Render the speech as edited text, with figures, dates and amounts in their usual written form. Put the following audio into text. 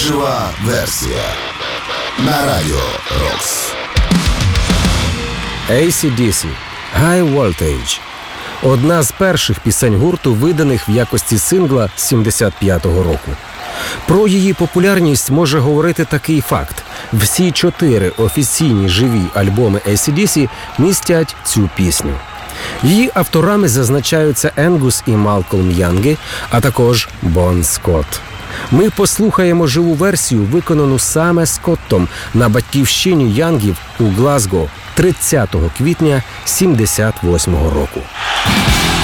Жива версія на Радіо Рокс. AC/DC «High Voltage» – одна з перших пісень гурту, виданих в якості сингла з 75-го року. Про її популярність може говорити такий факт. Всі 4 офіційні живі альбоми AC/DC містять цю пісню. Її авторами зазначаються Енгус і Малкольм Янги, а також Бон Скотт. Ми послухаємо живу версію, виконану саме Скоттом на батьківщині Янгів у Глазго 30 квітня 78-го року.